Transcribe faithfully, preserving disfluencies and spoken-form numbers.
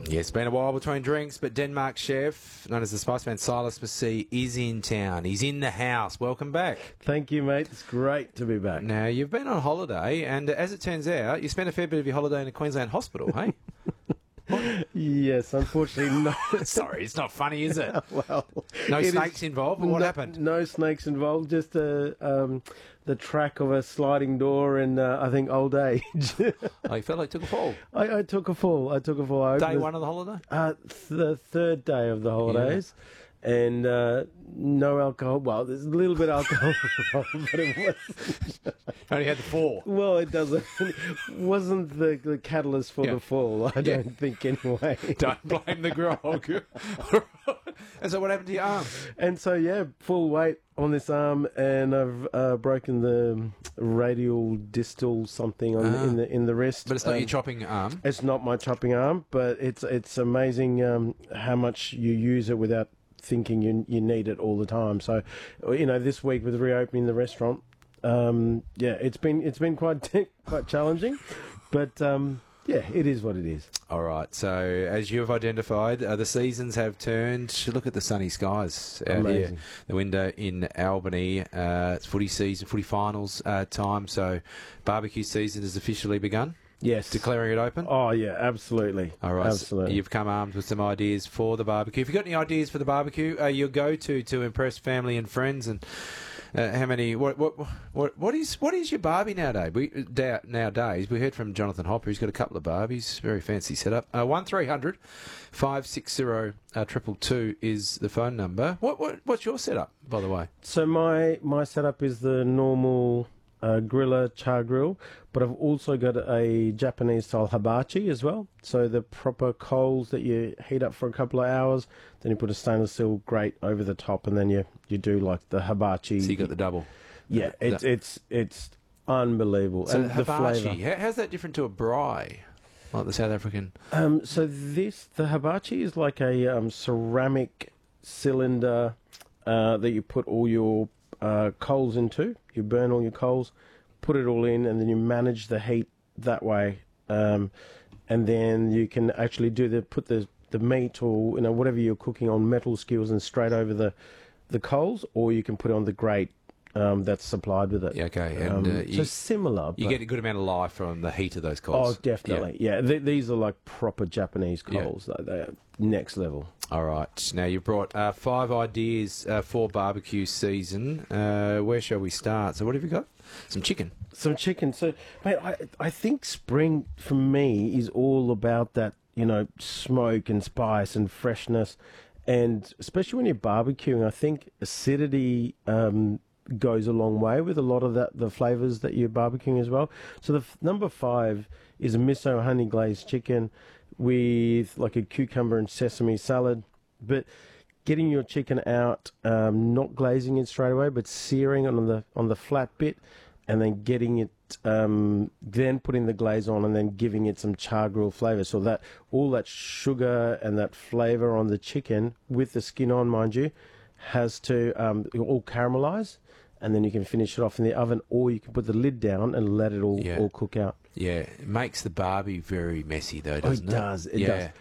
Yeah, it's been a while between drinks, but Denmark chef, known as the Spice Man, Silas Massey, is in town. He's in the house. Welcome back. Thank you, mate. It's great to be back. Now, you've been on holiday, and as it turns out, you spent a fair bit of your holiday in a Queensland hospital, hey? Yes, unfortunately, no. Sorry, it's not funny, is it? Well, No it snakes is- involved, but what no, happened? No snakes involved, just a, um, the track of a sliding door and uh, I think old age. Oh, you felt like you took a fall. I, I took a fall. I took a fall. I Day opened one of the holiday? the, uh, th- the third day of the holidays. And uh, no alcohol. Well, there's a little bit of alcohol, but it was Only had the fall. well, it doesn't wasn't the, the catalyst for Yeah. the fall. I Yeah. don't think anyway. Don't blame the grog. And so what happened to your arm? And so yeah, full weight on this arm, and I've uh, broken the radial distal something on Ah. in the in the wrist. But it's not Um, your chopping arm. It's not my chopping arm, but it's it's amazing um, how much you use it without thinking you you need it all the time. So, you know, this week with reopening the restaurant, um, yeah, it's been it's been quite quite challenging, but um, yeah, it is what it is. All right. So, as you have identified, uh, the seasons have turned. Look at the sunny skies out Amazing. here. The window in Albany. Uh, it's footy season, footy finals uh, time. So, barbecue season has officially begun. Yes, Declaring it open. Oh yeah, absolutely. All right. so absolutely. you've come armed with some ideas for the barbecue. If you've got any ideas for the barbecue, uh, your go-to to impress family and friends, and uh, how many? What what what what is what is your barbie nowadays? We da- nowadays we heard from Jonathan Hopper. He's got a couple of barbies. Very fancy setup. Uh, one three hundred five six zero uh, triple two is the phone number. What what what's your setup, by the way? So my my setup is the normal uh, griller char grill, but I've also got a Japanese style hibachi as well. So the proper coals that you heat up for a couple of hours, then you put a stainless steel grate over the top, and then you you do like the hibachi. So you got the double. yeah, the- it's it's it's unbelievable. So and the the hibachi. flavour. How, how's that different to a braai, like the South African? Um, so this the hibachi is like a um, ceramic cylinder uh, that you put all your uh, coals into. You burn all your coals, put it all in, and then you manage the heat that way. Um, and then you can actually do the put the the meat or you know whatever you're cooking on metal skewers and straight over the the coals, or you can put it on the grate um, that's supplied with it. Yeah, okay, and Um, uh, so you, similar. you but- get a good amount of life from the heat of those Oh, coals. definitely. Yeah, Th- these are like proper Japanese Yeah. coals. They- They're next level. All right. Now, you've brought uh, five ideas uh, for barbecue season. Uh, where shall we start? So what have you got? Some chicken. Some chicken. So, mate, I, I think spring for me is all about that, you know, smoke and spice and freshness. And especially when you're barbecuing, I think acidity um, goes a long way with a lot of that, the flavours that you're barbecuing as well. So the f- number five is a miso honey glazed chicken with like a cucumber and sesame salad. But getting your chicken out, um, not glazing it straight away, but searing it on the on the flat bit, and then getting it, um, then putting the glaze on, and then giving it some char grill flavour. So that all that sugar and that flavour on the chicken with the skin on, mind you, has to um, all caramelise, and then you can finish it off in the oven, or you can put the lid down and let it all Yeah. all cook out. Yeah. It makes the barbie very messy, though, Oh, it doesn't it? does, it yeah. does.